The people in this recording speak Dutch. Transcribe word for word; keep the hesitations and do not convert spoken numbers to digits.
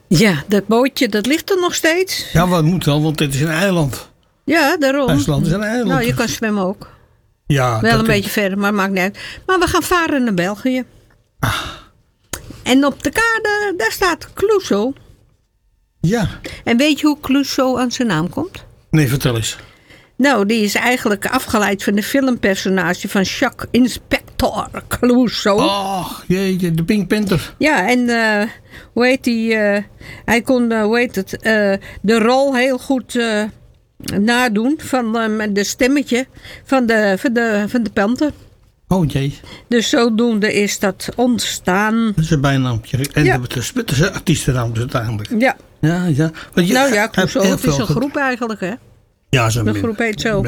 Ja, dat bootje, dat ligt er nog steeds. Ja, wat moet wel, want dit is een eiland. Ja, daarom. IJsland is een eiland. Nou, je kan zwemmen ook. Ja, Wel dat een is- beetje verder, maar maakt niet uit. Maar we gaan varen naar België. Ah. En op de kade, daar staat Clouseau. Ja. En weet je hoe Clouseau aan zijn naam komt? Nee, vertel eens. Nou, die is eigenlijk afgeleid van de filmpersonage van Jacques Inspector Clouseau. Oh, jeetje, de Pink Panther. Ja, en eh, hoe heet die? eh, hij kon, eh, hoe heet het, eh, de rol heel goed eh, nadoen van eh, met de stemmetje van de, van de, van de panter. Oh jee, Dus zodoende is dat ontstaan. dat is een bijnaampje. En Ja. dat is het is een artiestennaam dus uiteindelijk. Ja, Ja, ja. Want je nou ja, hebt Clouseau, heel het is veel een ge- groep eigenlijk, hè? Ja, zo'n De groep heet zo.